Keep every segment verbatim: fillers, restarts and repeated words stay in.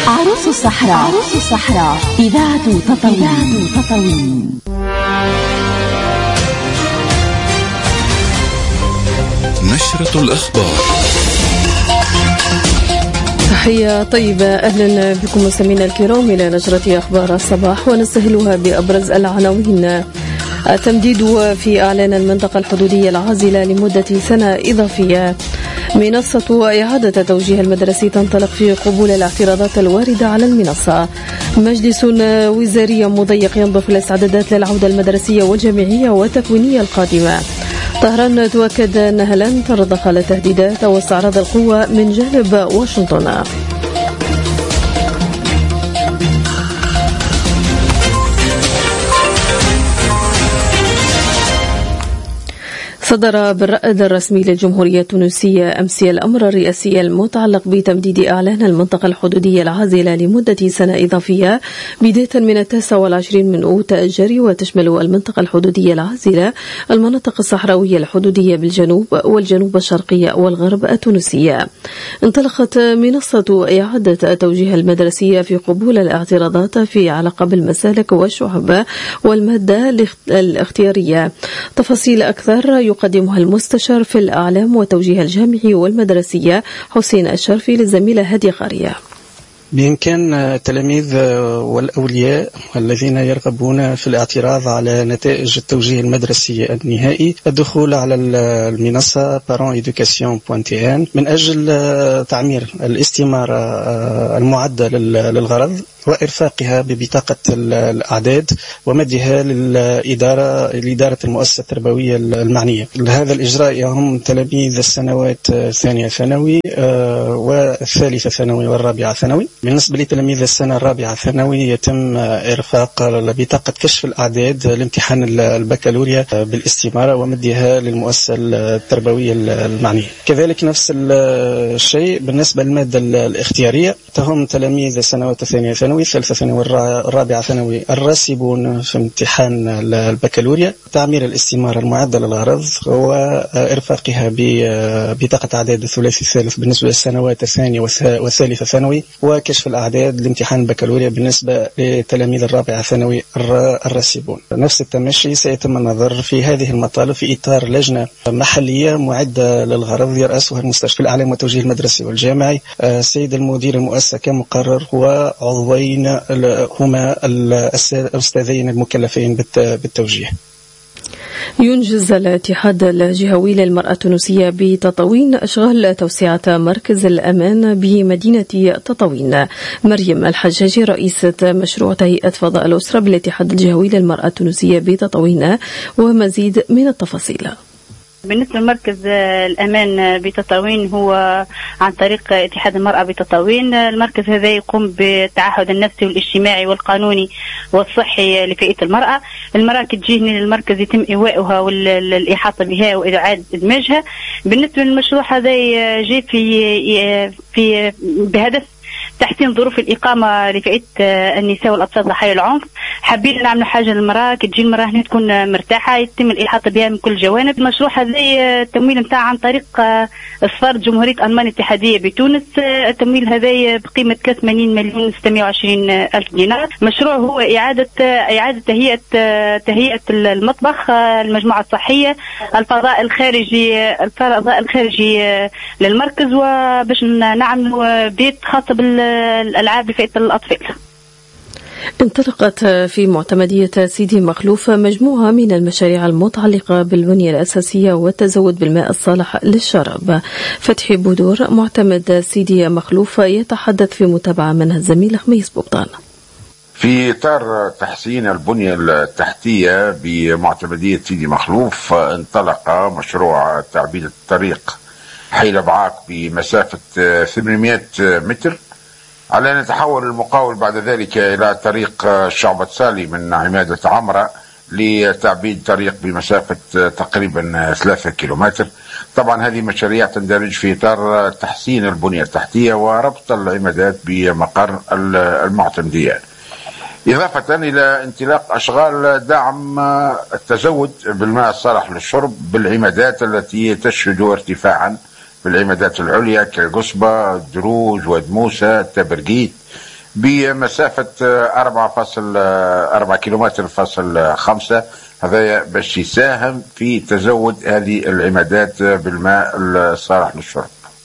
عروس الصحراء. عروس الصحراء إذاعة تطاوين. تطاوين. نشرة الأخبار. تحية طيبة، أهلا بكم مستمعينا الكرام إلى نشرة أخبار الصباح، ونستهلها بأبرز العناوين. التمديد في إعلان المنطقة الحدودية العازلة لمدة سنة إضافية. منصة إعادة التوجيه المدرسي تنطلق في قبول الاعتراضات الواردة على المنصة. مجلس وزاري مضيق ينظر في الاستعدادات للعودة المدرسية والجامعية والتكوينية القادمة. طهران تؤكد أنها لن ترضخ لتهديدات أو استعراض القوة من جانب واشنطن. صدر بالرائد الرسمي للجمهورية التونسية أمس الأمر الرئاسي المتعلق بتمديد إعلان المنطقة الحدودية العازلة لمدة سنة إضافية بداية من التاسع والعشرين من أوت الجاري، وتشمل المنطقة الحدودية العازلة المناطق الصحراوية الحدودية بالجنوب والجنوب الشرقي والغرب التونسية. انطلقت منصة إعادة التوجيه المدرسية في قبول الاعتراضات في علاقة بالمسالك والشعب والمادة الاختيارية. تفاصيل أكثر يقدمها المستشار في الأعلام والتوجيه الجامعي والمدرسية حسين الشرفي للزميلة هادية قارية. بإمكان التلاميذ والأولياء الذين يرغبون في الاعتراض على نتائج التوجيه المدرسي النهائي الدخول على المنصة بارون إدوكاسيون بوان تي إن من أجل تعمير الاستمارة المعدة للغرض وإرفاقها ببطاقة الأعداد ومدها للإدارة لإدارة المؤسسة التربوية المعنية. هذا الإجراء يهم تلاميذ السنوات الثانية ثانوي والثالثة ثانوي والرابعة ثانوي. بالنسبة لتلاميذ السنة الرابعة ثانوي يتم إرفاق بطاقة كشف الأعداد لامتحان البكالوريا بالاستمارة ومدها للمؤسسة التربوية المعنية. كذلك نفس الشيء بالنسبة للمادة الاختيارية تهم تلاميذ السنوات الثانية ثانوي الثالثة ثانوي والرابعة ثانوي الراسبون في امتحان البكالوريا تعمير الاستمارة المعدة للغرض وإرفاقها ببطاقة أعداد الثلاثي الثالث بالنسبة للسنوات الثانية والثالثة ثانوي، وكشف الأعداد لامتحان البكالوريا بالنسبة لتلاميذ الرابعة ثانوي الراسبون. نفس التمشي سيتم النظر في هذه المطالب في إطار لجنة محلية معدة للغرض يرأسها المستشفى الأعلام والتوجيه المدرسي والجامعي. السيد المدير المؤسسة كمقرر وعضوين هما الأستاذين المكلفين بالتوجيه. ينجز الاتحاد الجهوي للمرأة التونسية بتطاوين أشغال توسعة مركز الأمان بمدينة تطاوين. مريم الحجاجي رئيسة مشروع تهيئة فضاء الأسرة بالاتحاد الجهوي للمرأة التونسية بتطاوين ومزيد من التفاصيل. بالنسبة لمركز الأمان بتطاوين هو عن طريق اتحاد المرأة بتطاوين. المركز هذا يقوم بالتعهد النفسي والاجتماعي والقانوني والصحي لفئة المرأة. المرأة تجيني للمركز يتم إيواءها والإحاطة بها وإعادة إدماجها. بالنسبة للمشروع هذا جاء في في بهدف تحسين ظروف الإقامة لفئة النساء والأطفال ضحايا العنف. حابين نعمل حاجة للمرأة كي تجي المرأة هنا تكون مرتاحة يتم الإحاطة بها من كل الجوانب. المشروع هذا التمويل نتاع عن طريق سفارة جمهورية ألمانيا الاتحادية بتونس. التمويل هذا بقيمة ثلاثة وثمانين مليون وستمائة وعشرين ألف دينار. مشروع هو إعادة إعادة تهيئة تهيئة المطبخ، المجموعة الصحية، الفضاء الخارجي الفضاء الخارجي للمركز، وباش نعمل بيت خاص بالألعاب لفئة الأطفال. انطلقت في معتمدية سيدي مخلوف مجموعة من المشاريع المتعلقة بالبنية الأساسية والتزود بالماء الصالح للشرب. فتحي بودور معتمد سيدي مخلوف يتحدث في متابعة منها الزميل خميس بوبطان. في إطار تحسين البنية التحتية بمعتمدية سيدي مخلوف انطلق مشروع تعبيد الطريق حيل بعاق بمسافة ثمانمائة متر، على أن يتحول المقاول بعد ذلك إلى طريق شعبة سالي من عمادة عمرة لتعبيد طريق بمسافة تقريبا ثلاثة كيلومتر. طبعا هذه مشاريع تندرج في إطار تحسين البنية التحتية وربط العمادات بمقر المعتمدية، إضافة إلى انطلاق أشغال دعم التزود بالماء الصالح للشرب بالعمادات التي تشهد ارتفاعا بالعمادات العليا كالقصبة، دروج، ودموسة، تبرقيت، بمسافة أربعة فاصل أربعة كيلومتر فاصل خمسة. هذا باش يساهم في تزود هذه العمادات بالماء الصالح للشرب.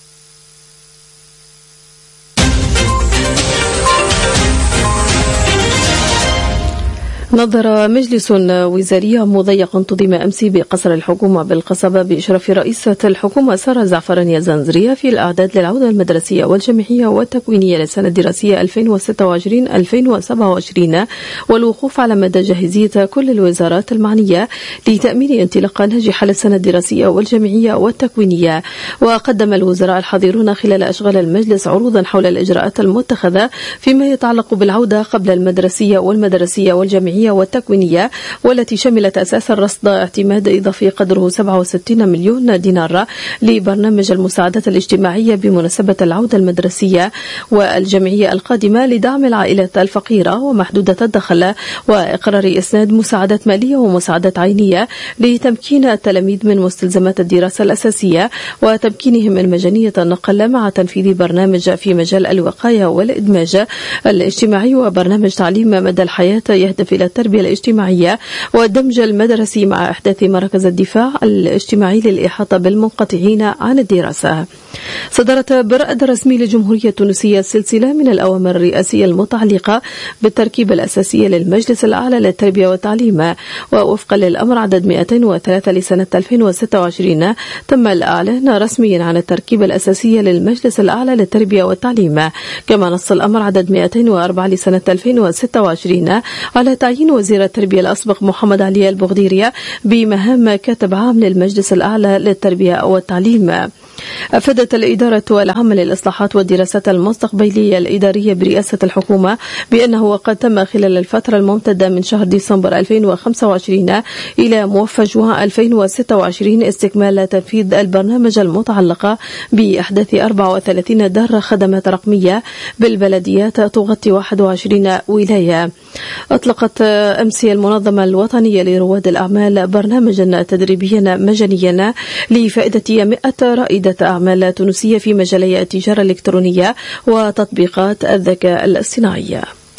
نظر مجلس وزاري مضيق انتظم أمس بقصر الحكومة بالقصبة بإشراف رئيسة الحكومة سارة زعفراني الزنزرية في الأعداد للعودة المدرسية والجامعية والتكوينية للسنة الدراسية ألفين وستة وعشرين ألفين وسبعة وعشرين، والوقوف على مدى جاهزية كل الوزارات المعنية لتأمين انطلاق ناجحة للسنة الدراسية والجامعية والتكوينية. وقدم الوزراء الحاضرون خلال أشغال المجلس عروضا حول الإجراءات المتخذة فيما يتعلق بالعودة قبل المدرسية والمدرسية والجامعية والتكوينية، والتي شملت أساس الرصد اعتماد إضافي قدره سبعة وستين مليون دينار لبرنامج المساعدات الاجتماعية بمناسبة العودة المدرسية والجامعية القادمة لدعم العائلات الفقيرة ومحدودة الدخل، وإقرار إسناد مساعدات مالية ومساعدات عينية لتمكين التلاميذ من مستلزمات الدراسة الأساسية وتمكينهم من مجانية النقل مع تنفيذ برنامج في مجال الوقاية والإدماج الاجتماعي وبرنامج تعليم مدى الحياة يهدف إلى التربية الاجتماعية والدمج المدرسي مع إحداث مركز الدفاع الاجتماعي للإحاطة بالمنقطعين عن الدراسة. صدرت برائد رسمي للجمهورية التونسية سلسلة من الأوامر الرئاسية المتعلقة بالتركيبة الأساسية للمجلس الأعلى للتربية والتعليم، ووفقا للأمر عدد مئتين وثلاثة لسنة ألفين وستة وعشرين تم الإعلان رسميا عن التركيبة الأساسية للمجلس الأعلى للتربية والتعليم. كما نص الأمر عدد مئتين وأربعة لسنة ألفين وستة وعشرين على تعيين وزير التربية الأسبق محمد علي البغديري بمهام كاتب عام للمجلس الأعلى للتربية والتعليم. أفادت الإدارة العامة للإصلاحات والدراسات المستقبلية الإدارية برئاسة الحكومة بأنه قد تم خلال الفترة الممتدة من شهر ديسمبر ألفين وخمسة وعشرين إلى موفى جوان ألفين وستة وعشرين استكمال تنفيذ البرنامج المتعلق بإحداث أربعة وثلاثين دار خدمات رقمية بالبلديات تغطي واحد وعشرين ولاية. أطلقت أمس المنظمة الوطنية لرواد الأعمال برنامجا تدريبيا مجانيا لفائدة مئة رائدة أعمال تونسية في مجالي التجارة الإلكترونية وتطبيقات الذكاء الاصطناعي.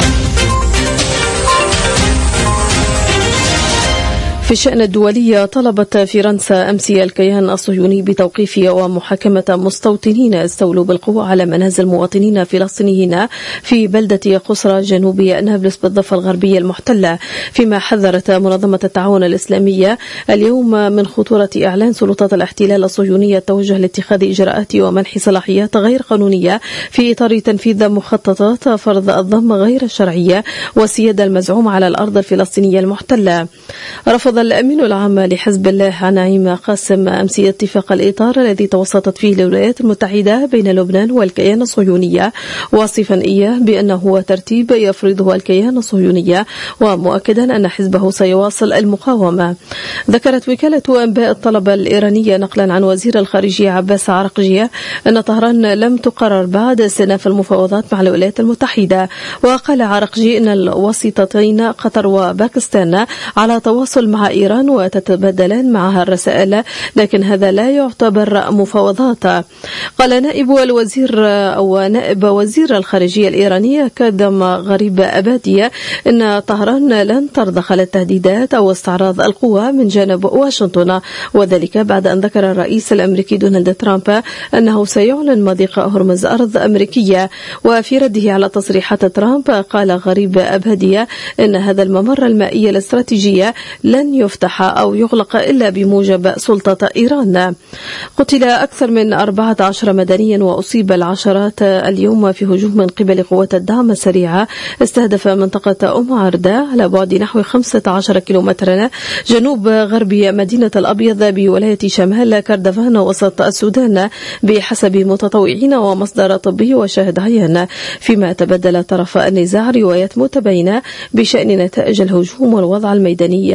في الشأن الدولي، طلبت فرنسا أمس الكيان الصهيوني بتوقيف ومحاكمة مستوطنين استولوا بالقوة على منازل مواطنين فلسطينيين في بلدة قصرى جنوب نابلس بالضفة الغربية المحتلة، فيما حذرت منظمة التعاون الإسلامية اليوم من خطورة إعلان سلطات الاحتلال الصهيونية التوجه لاتخاذ إجراءات ومنح صلاحيات غير قانونية في إطار تنفيذ مخططات فرض الضم غير الشرعية والسيادة المزعومة على الأرض الفلسطينية المحتلة. رفض الأمين العام لحزب الله نعيم قاسم أمس اتفاق الإطار الذي توسطت فيه الولايات المتحدة بين لبنان والكيان الصهيوني، واصفا إياه بأنه ترتيب يفرضه الكيان الصهيوني، ومؤكدا أن حزبه سيواصل المقاومة. ذكرت وكالة أنباء الطلبة الإيرانية نقلا عن وزير الخارجية عباس عراقجي أن طهران لم تقرر بعد استئناف المفاوضات مع الولايات المتحدة. وقال عراقجي أن الوسيطتين قطر وباكستان على تواصل مع إيران وتتبادلان معها الرسائل، لكن هذا لا يعتبر مفاوضات. قال نائب الوزير أو نائب وزير الخارجية الإيرانية كاظم غريب أبادي أن طهران لن ترضخ للتهديدات أو استعراض القوى من جانب واشنطن، وذلك بعد أن ذكر الرئيس الأمريكي دونالد ترامب أنه سيعلن مضيق هرمز أرض أمريكية. وفي رده على تصريحات ترامب قال غريب أبادي أن هذا الممر المائي الاستراتيجي لن يفتح أو يغلق إلا بموجب سلطة إيران. قتل أكثر من أربعة عشر مدنيا وأصيب العشرات اليوم في هجوم من قبل قوات الدعم السريع استهدف منطقة أم عردة على بعد نحو خمسة عشر كيلومترا جنوب غرب مدينة الأبيض بولاية شمال كردفان وسط السودان بحسب متطوعين ومصدر طبي وشاهد عيان، فيما تبدل طرف النزاع روايات متباينة بشأن نتائج الهجوم والوضع الميداني في المنطقة.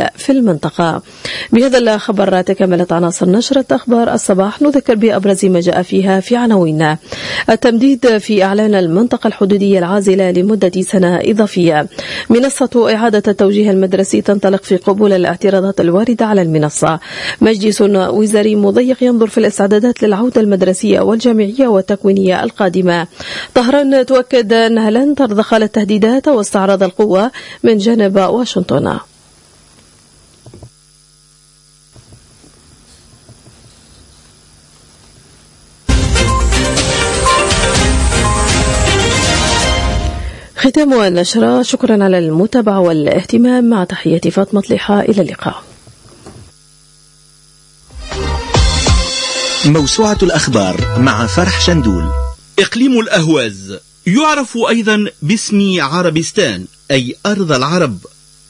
المنطقة. بهذا الخبر تكملت عناصر نشرة أخبار الصباح، نذكر بأبرز ما جاء فيها في عناوين: التمديد في إعلان المنطقة الحدودية العازلة لمدة سنة إضافية. منصة إعادة التوجيه المدرسي تنطلق في قبول الاعتراضات الواردة على المنصة. مجلس وزاري مضيق ينظر في الاستعدادات للعودة المدرسية والجامعية والتكوينية القادمة. طهران تؤكد أنها لن ترضخ على التهديدات واستعراض القوة من جانب واشنطن. ختام النشرة، شكرا على المتابعة والاهتمام، مع تحياتي فاطمة ليحة، إلى اللقاء. موسوعة الأخبار مع فرح شندول. إقليم الأهواز يعرف أيضا باسم عربستان أي أرض العرب،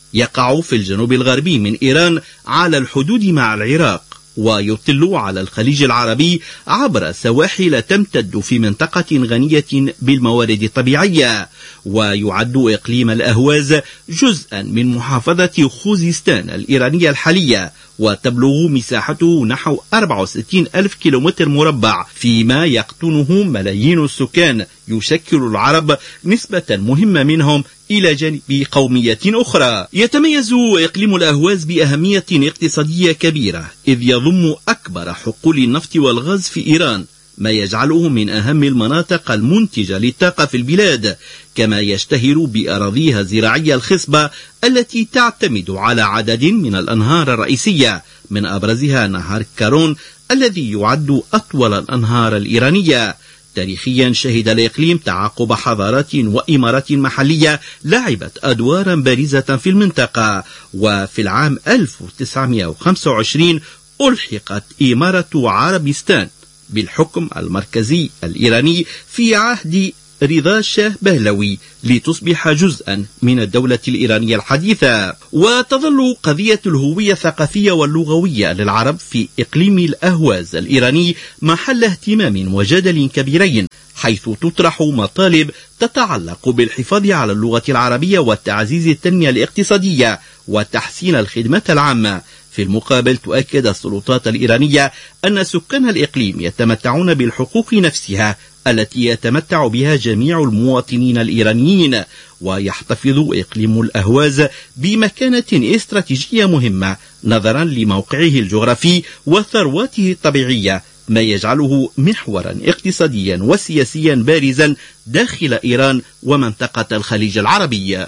يقع في الجنوب الغربي من إيران على الحدود مع العراق، ويطل على الخليج العربي عبر سواحل تمتد في منطقة غنية بالموارد الطبيعية. ويعد إقليم الأهواز جزءا من محافظة خوزستان الإيرانية الحالية، وتبلغ مساحته نحو أربعة وستين ألف كيلومتر مربع، فيما يقطنه ملايين السكان يشكل العرب نسبة مهمة منهم إلى جانب قومية أخرى. يتميز إقليم الأهواز بأهمية اقتصادية كبيرة، إذ يضم أكبر حقول النفط والغاز في إيران، ما يجعله من أهم المناطق المنتجة للطاقة في البلاد، كما يشتهر بأراضيها الزراعية الخصبة التي تعتمد على عدد من الأنهار الرئيسية، من أبرزها نهر كارون الذي يعد أطول الأنهار الإيرانية. تاريخيا شهد الإقليم تعاقب حضارات وإمارات محلية لعبت أدوارا بارزة في المنطقة. وفي العام ألف وتسعمائة وخمسة وعشرين ألحقت إمارة عربستان بالحكم المركزي الإيراني في عهد رضا شاه بهلوي لتصبح جزءا من الدولة الإيرانية الحديثة. وتظل قضية الهوية الثقافية واللغوية للعرب في إقليم الأهواز الإيراني محل اهتمام وجدل كبيرين، حيث تطرح مطالب تتعلق بالحفاظ على اللغة العربية وتعزيز التنمية الاقتصادية وتحسين الخدمات العامة. في المقابل تؤكد السلطات الإيرانية أن سكان الإقليم يتمتعون بالحقوق نفسها التي يتمتع بها جميع المواطنين الإيرانيين. ويحتفظ إقليم الأهواز بمكانة استراتيجية مهمة نظرا لموقعه الجغرافي وثرواته الطبيعية، ما يجعله محورا اقتصاديا وسياسيا بارزا داخل إيران ومنطقة الخليج العربي.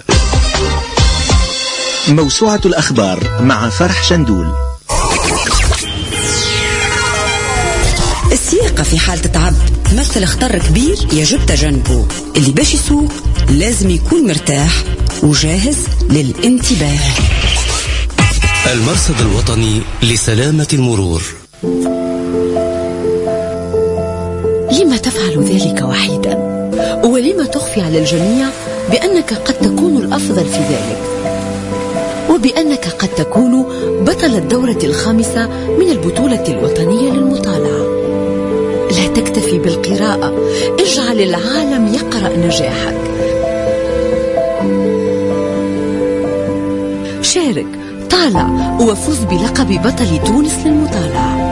موسوعة الأخبار مع فرح شندول. السياقة في حالة تعب تمثل خطر كبير يجب تجنبه. اللي باش يسوق لازم يكون مرتاح وجاهز للانتباه. المرصد الوطني لسلامة المرور. لما تفعل ذلك وحيدا؟ ولما تخفي على الجميع بأنك قد تكون الأفضل في ذلك، وبأنك قد تكون بطل الدورة الخامسة من البطولة الوطنية للمطالعة؟ لا تكتفي بالقراءة، اجعل العالم يقرأ نجاحك. شارك، طالع، وفوز بلقب بطل تونس للمطالعة.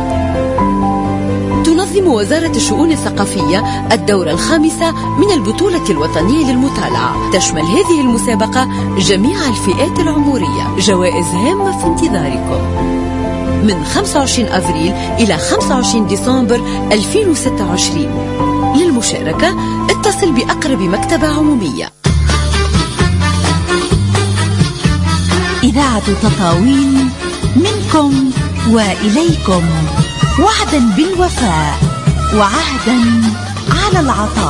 تنظم وزارة الشؤون الثقافية الدورة الخامسة من البطولة الوطنية للمطالعة. تشمل هذه المسابقة جميع الفئات العمرية. جوائز هامة في انتظاركم من خمسة وعشرين أفريل إلى خمسة وعشرين ديسمبر ألفين وستة وعشرين. للمشاركة اتصل بأقرب مكتبة عمومية. إذاعة تطاوين منكم وإليكم، وعدا بالوفاء وعهدا على العطاء.